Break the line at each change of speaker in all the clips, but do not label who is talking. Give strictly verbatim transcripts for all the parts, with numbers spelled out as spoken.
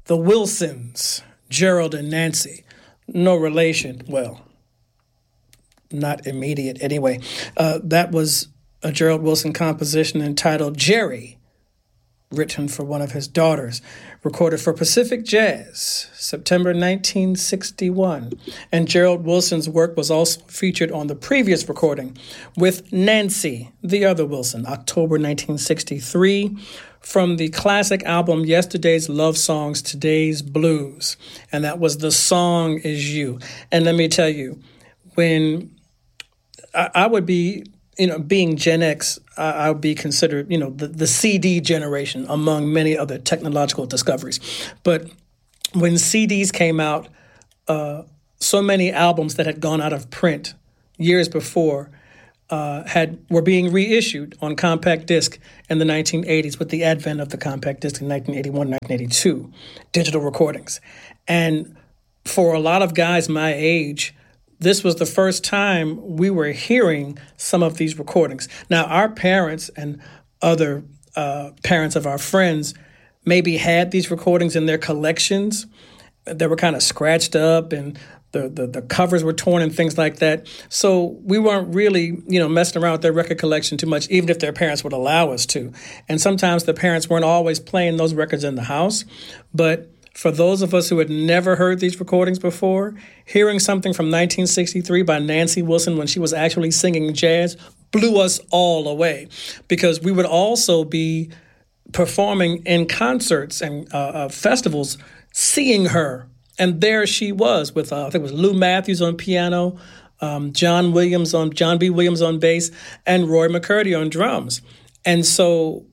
The Wilsons, Gerald and Nancy, no relation. Well, not immediate anyway. Uh, that was a Gerald Wilson composition entitled Jerry, written for one of his daughters, recorded for Pacific Jazz, September nineteen sixty-one. And Gerald Wilson's work was also featured on the previous recording with Nancy, the other Wilson, October nineteen sixty-three, from the classic album Yesterday's Love Songs, Today's Blues. And that was The Song Is You. And let me tell you, when I, I would be, you know, being Gen X, I, I would be considered, you know, the, the C D generation among many other technological discoveries. But when C Ds came out, uh, so many albums that had gone out of print years before uh, had were being reissued on compact disc in the nineteen eighties with the advent of the compact disc in nineteen eighty-one, nineteen eighty-two, digital recordings. And for a lot of guys my age, this was the first time we were hearing some of these recordings. Now, our parents and other uh, parents of our friends maybe had these recordings in their collections. They were kind of scratched up and the, the, the covers were torn and things like that. So we weren't really, you know, messing around with their record collection too much, even if their parents would allow us to. And sometimes the parents weren't always playing those records in the house. But for those of us who had never heard these recordings before, hearing something from nineteen sixty-three by Nancy Wilson when she was actually singing jazz blew us all away, because we would also be performing in concerts and uh, uh, festivals, seeing her. And there she was with, uh, I think it was Lou Matthews on piano, um, John Williams on John B. Williams on bass, and Roy McCurdy on drums. And so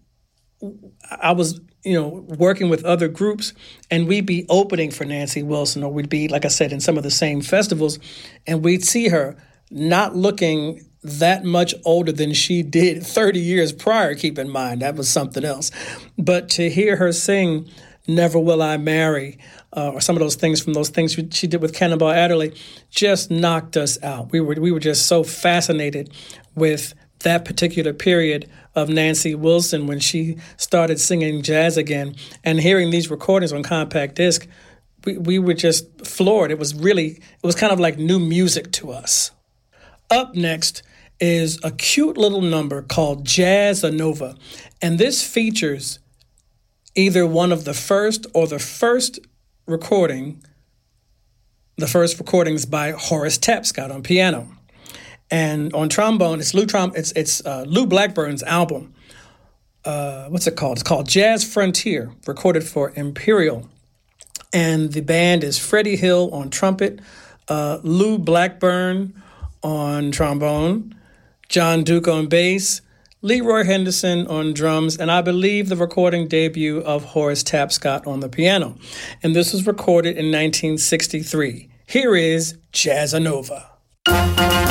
I was, you know, working with other groups, and we'd be opening for Nancy Wilson, or we'd be, like I said, in some of the same festivals, and we'd see her not looking that much older than she did thirty years prior, keep in mind. That was something else. But to hear her sing Never Will I Marry, uh, or some of those things from those things she did with Cannonball Adderley, just knocked us out. We were we were just so fascinated with that particular period of Nancy Wilson when she started singing jazz again, and hearing these recordings on compact disc, we, we were just floored. It was really, it was kind of like new music to us. Up next is a cute little number called Jazzanova, and this features either one of the first or the first recording, the first recordings by Horace Tapscott on piano. And on trombone, it's Lou Trom- it's it's uh, Lou Blackburn's album. Uh, what's it called? It's called Jazz Frontier, recorded for Imperial. And the band is Freddie Hill on trumpet, uh, Lou Blackburn on trombone, John Duke on bass, Leroy Henderson on drums, and I believe the recording debut of Horace Tapscott on the piano. And this was recorded in nineteen sixty-three. Here is Jazzanova.